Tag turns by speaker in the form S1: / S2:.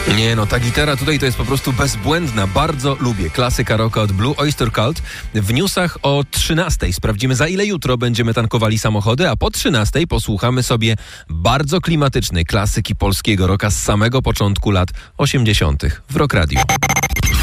S1: Nie no, ta gitara tutaj to jest po prostu bezbłędna. Bardzo lubię. Klasyka rocka od Blue Oyster Cult. W newsach o 13:00 sprawdzimy, za ile jutro będziemy tankowali samochody, a po 13:00 posłuchamy sobie bardzo klimatycznej klasyki polskiego rocka z samego początku lat 80. w Rock Radio.